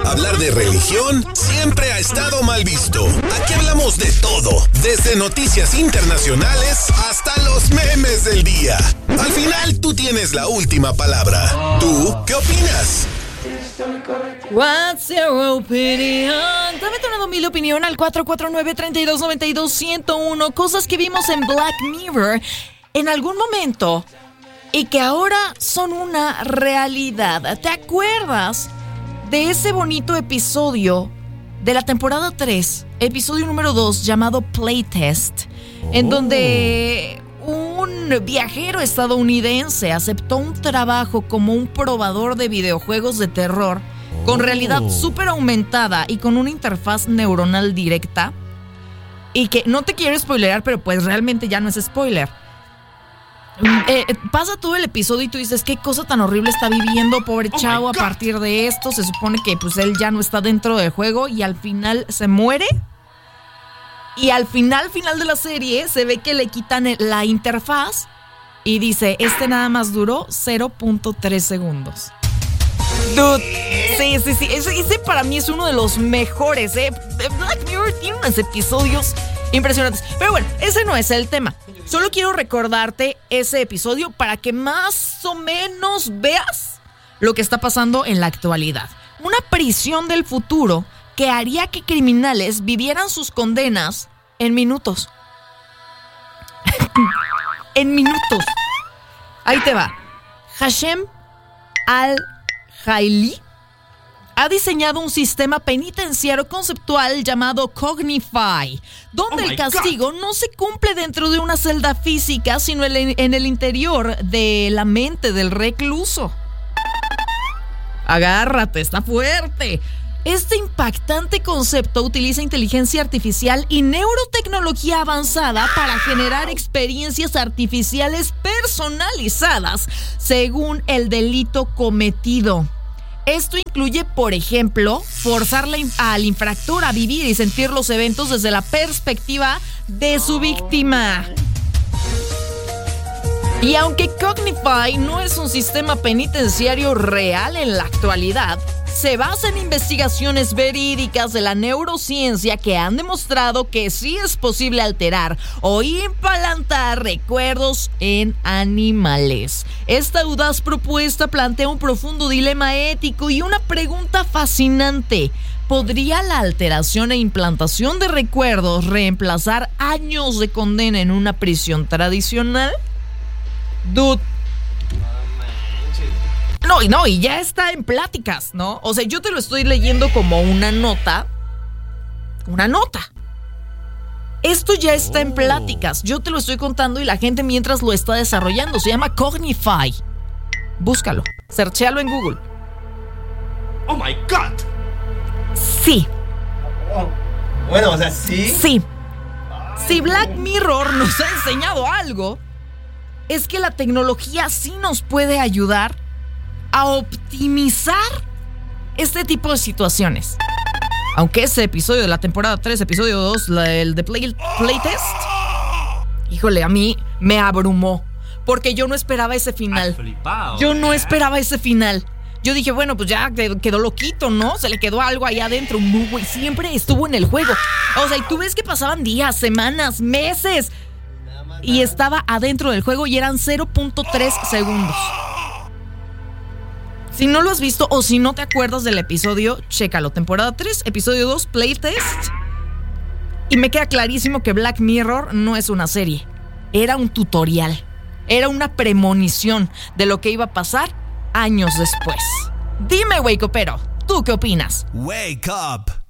Hablar de religión siempre ha estado mal visto. Aquí hablamos de todo, desde noticias internacionales hasta los memes del día. Al final, tú tienes la última palabra. ¿Tú qué opinas? What's your opinion? Dame tu humilde opinión al 449-3292-101. Cosas que vimos en Black Mirror en algún momento y que ahora son una realidad. ¿Te acuerdas de ese bonito episodio de la temporada 3, episodio número 2, llamado Playtest, en donde un viajero estadounidense aceptó un trabajo como un probador de videojuegos de terror con realidad súper aumentada y con una interfaz neuronal directa? Y que no te quiero spoilear, pero pues realmente ya no es spoiler. Pasa todo el episodio y tú dices, qué cosa tan horrible está viviendo, pobre chavo. A partir de esto se supone que pues él ya no está dentro del juego y al final se muere. Y al final de la serie se ve que le quitan la interfaz y dice, nada más duró 0.3 segundos. Dude, sí. Ese para mí es uno de los mejores, Black Mirror tiene unos episodios impresionantes. Pero bueno, ese no es el tema. Solo quiero recordarte ese episodio para que más o menos veas lo que está pasando en la actualidad. Una prisión del futuro que haría que criminales vivieran sus condenas en minutos. En minutos. Ahí te va. Hashem Al-Haili ha diseñado un sistema penitenciario conceptual llamado Cognify, donde el castigo no se cumple dentro de una celda física, sino en el interior de la mente del recluso. Agárrate, está fuerte. Este impactante concepto utiliza inteligencia artificial y neurotecnología avanzada para generar experiencias artificiales personalizadas según el delito cometido. Esto incluye, por ejemplo, forzar al infractor a vivir y sentir los eventos desde la perspectiva de su víctima. Y aunque Cognify no es un sistema penitenciario real en la actualidad, se basa en investigaciones verídicas de la neurociencia que han demostrado que sí es posible alterar o implantar recuerdos en animales. Esta audaz propuesta plantea un profundo dilema ético y una pregunta fascinante. ¿Podría la alteración e implantación de recuerdos reemplazar años de condena en una prisión tradicional? Dude. No, y ya está en pláticas, ¿no? O sea, yo te lo estoy leyendo como una nota. Esto ya está en pláticas. Yo te lo estoy contando y la gente mientras lo está desarrollando. Se llama Cognify. Búscalo. Searchéalo en Google. ¡Oh, my God! Sí. Bueno, o sea, ¿sí? Sí. Si Black Mirror nos ha enseñado algo, es que la tecnología sí nos puede ayudar a optimizar este tipo de situaciones. Aunque ese episodio de la temporada 3, episodio 2, el de Playtest, híjole, a mí me abrumó. Porque yo no esperaba ese final. Yo no esperaba ese final. Yo dije, bueno, pues ya quedó loquito, ¿no? Se le quedó algo ahí adentro. No, güey, siempre estuvo en el juego. O sea, y tú ves que pasaban días, semanas, meses. Y estaba adentro del juego y eran 0.3 segundos. Si no lo has visto o si no te acuerdas del episodio, chécalo. Temporada 3, episodio 2, Playtest. Y me queda clarísimo que Black Mirror no es una serie. Era un tutorial. Era una premonición de lo que iba a pasar años después. Dime, Wake Upero, ¿tú qué opinas? Wake up.